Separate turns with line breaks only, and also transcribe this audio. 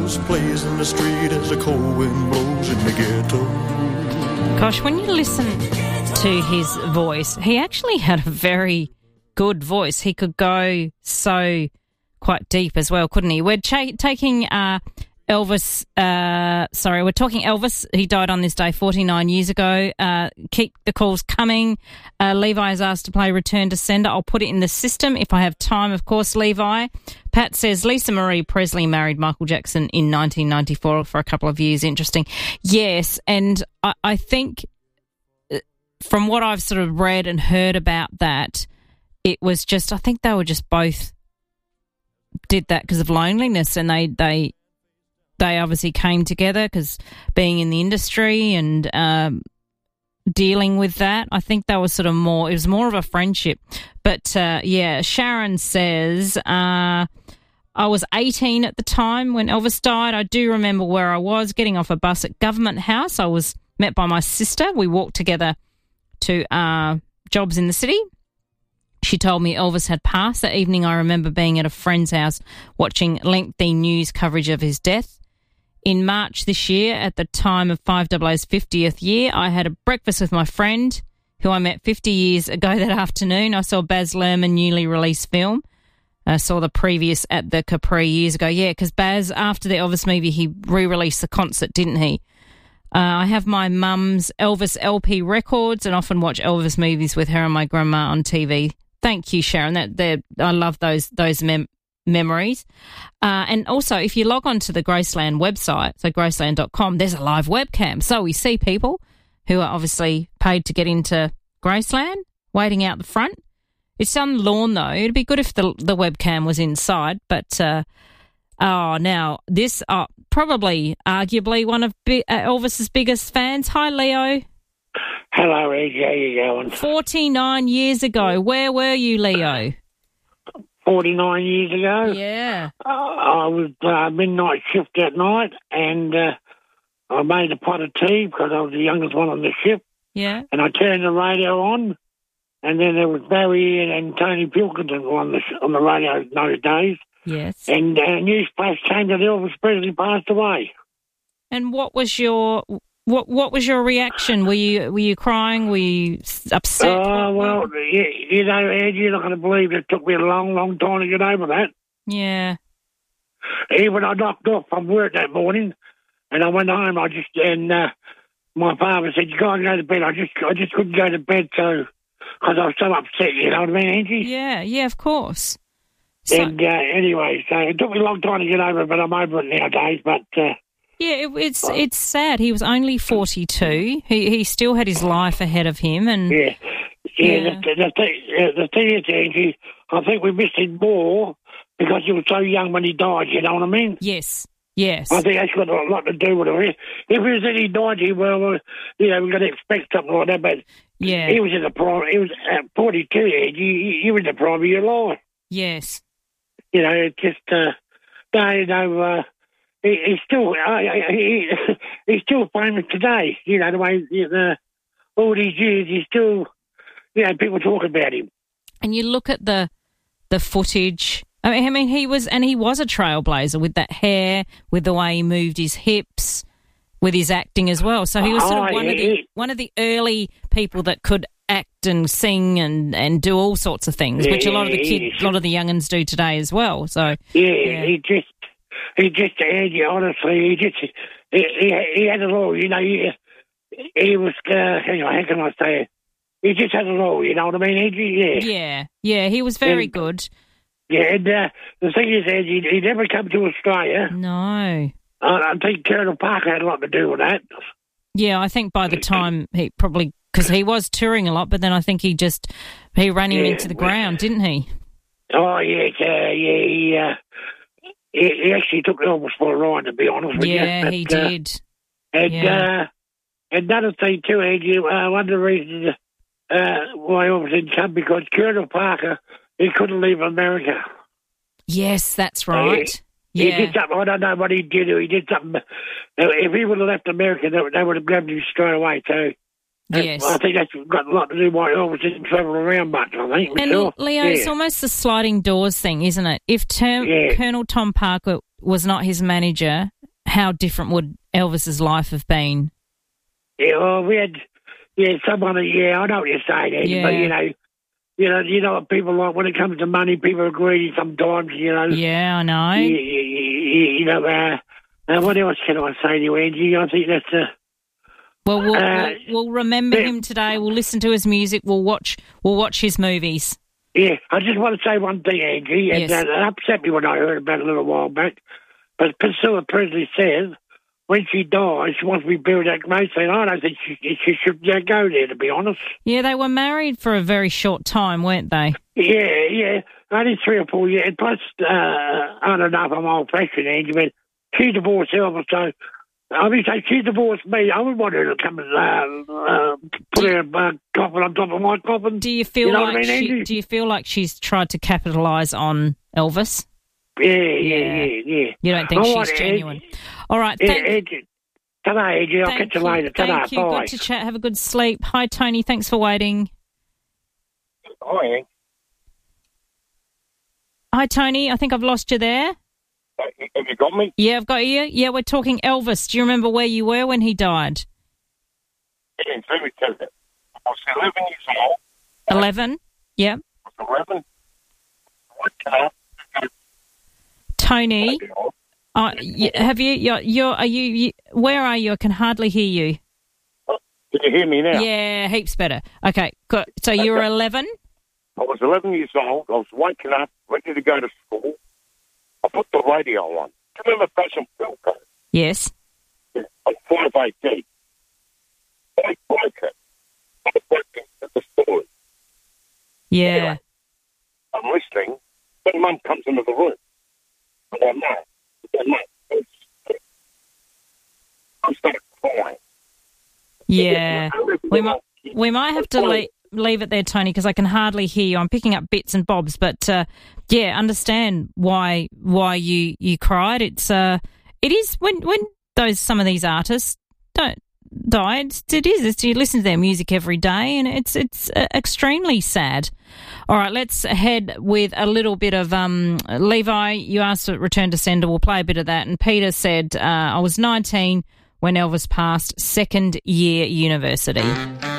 Elvis plays in the street as the cold wind blows in the ghetto.
Gosh, when you listen to his voice, he actually had a very good voice. He could go so quite deep as well, couldn't he? We're taking Elvis, we're talking Elvis. He died on this day 49 years ago. Keep the calls coming. Levi has asked to play Return to Sender. I'll put it in the system if I have time, of course, Levi. Pat says Lisa Marie Presley married Michael Jackson in 1994 for a couple of years. Interesting. Yes, and I think from what I've sort of read and heard about that, it was just, I think they were just both did that because of loneliness, and they obviously came together because being in the industry and dealing with that, I think that was sort of more, it was more of a friendship. But, Sharon says, I was 18 at the time when Elvis died. I do remember where I was, getting off a bus at Government House. I was met by my sister. We walked together to jobs in the city. She told me Elvis had passed. That evening I remember being at a friend's house watching lengthy news coverage of his death. In March this year, at the time of 500's 50th year, I had a breakfast with my friend who I met 50 years ago that afternoon. I saw Baz Luhrmann newly released film. I saw the previous at the Capri years ago. Yeah, because Baz, after the Elvis movie, he re-released the concert, didn't he? I have my mum's Elvis LP records and often watch Elvis movies with her and my grandma on TV. Thank you, Sharon. I love those memories. And also, if you log on to the Graceland website, so graceland.com, there's a live webcam. So we see people who are obviously paid to get into Graceland waiting out the front. It's on lawn, though. It'd be good if the webcam was inside. But, now, this probably, arguably, one of Elvis's biggest fans. Hi, Leo.
Hello, Edgy. How you going?
49 years ago. Where were you, Leo?
49 years ago?
Yeah.
I was midnight shift that night, and I made a pot of tea because I was the youngest one on the shift.
Yeah.
And I turned the radio on, and then there was Barry and Tony Pilkington on the radio in those days.
Yes.
And news flash came that Elvis Presley passed away.
And what was your reaction? Were you crying? Were you upset?
You know, Ed, you're not going to believe it took me a long, long time to get over that.
Yeah.
Even I knocked off from work that morning, and I went home. My father said, "You can't go to bed." I just couldn't go to bed, because I was so upset. You know what I mean, Angie?
Yeah, of course.
Anyway, so it took me a long time to get over it, but I'm over it nowadays. But
it's sad. He was only 42. He still had his life ahead of him, and
yeah. The thing is, Angie, I think we missed him more because he was so young when he died. You know what I mean?
Yes.
I think that's got a lot to do with it. If he was in his 90s, well, you know, we're going to expect something like that. But
yeah,
he was in the prime. He was at 42. Angie, you were in the prime of your life.
Yes.
You know, it's just he's still he's still famous today. You know, the way all these years, he's still, you know, people talk about him.
And you look at the footage. I mean, he was a trailblazer with that hair, with the way he moved his hips, with his acting as well. So he was sort of one of the early people that could act and sing and do all sorts of things, which a lot of the young'uns do today as well. So
he just honestly, he had it all. You know, he was. Hang on, how can I say it? He just had it all. You know what I mean?
Yeah. He was very good.
Yeah, and the thing is, he never come to Australia.
No.
I think Colonel Parker had a lot to do with that.
Yeah, I think by the time he probably, because he was touring a lot, but then I think he ran him into the ground, didn't he?
Oh, yeah, he actually took Elvis for a ride, to be honest with you.
Yeah, he did.
And another thing too, Angie, one of the reasons why Elvis didn't come, because Colonel Parker, he couldn't leave America.
Yes, that's right.
He did something. I don't know what he did. He did something. If he would have left America, they would have grabbed him straight away too.
Yes.
I think that's got a lot to do with why Elvis didn't travel around much, I think.
And Leo, it's almost the sliding doors thing, isn't it? If Colonel Tom Parker was not his manager how different would Elvis's life have been?
Yeah, well, we had someone. Yeah, I know what you're saying, Angie,
Yeah.
but you know what people like when it comes to money. People are greedy sometimes.
Yeah, I know.
What else can I say to you, Angie? I think that's
Well, we'll remember him today. We'll listen to his music. We'll watch his movies.
Yeah, I just want to say one thing, Angie, and
Yes.
it upset me when I heard about it a little while back. But Priscilla Presley says when she dies, she wants to be buried at Graceland. I don't think she should go there, to be honest.
Yeah, they were married for a very short time, weren't they?
Yeah, only 3 or 4 years. And plus, I don't know if I'm old-fashioned, Angie, but she divorced Elvis, so I mean, say she divorced me. I would want her to come and put her coffin on top of my coffin.
Do you feel
know
like
what I mean,
do you feel like she's tried to capitalise on Elvis?
Yeah.
You don't think
All
she's
right,
genuine?
Angie.
All right.
Angie. Ta-da, Angie. I'll catch you later. Ta-da.
Thank you.
Bye.
Good to chat. Have a good sleep. Hi, Tony. Thanks for waiting.
Hi, Ange.
Hi, Tony. I think I've lost you there.
Have you got me?
Yeah, I've got you. Yeah, we're talking Elvis. Do you remember where you were when he died?
Yeah, let me tell you. I was 11 years old.
11? Yeah.
I was 11. What car?
Tony, have you? Where are you? I can hardly hear you.
Can you hear me now?
Yeah, heaps better. Okay, good. So you were 11?
I was 11 years old. I was waking up, ready to go to school. I put the radio on. Do you remember Fashion Philco?
Yes.
On 5AD. I broke it. I broke it at the story.
Yeah.
Anyway, I'm listening. Then Mum comes into the room. I go, Mum. I started crying.
Yeah. We might have to leave it there, Tony, because I can hardly hear you. I'm picking up bits and bobs, but understand why you cried. It is when some of these artists don't die. It is. You listen to their music every day, and it's extremely sad. All right, let's head with a little bit of Levi. You asked to return to sender. We'll play a bit of that. And Peter said, I was 19 when Elvis passed, second year university.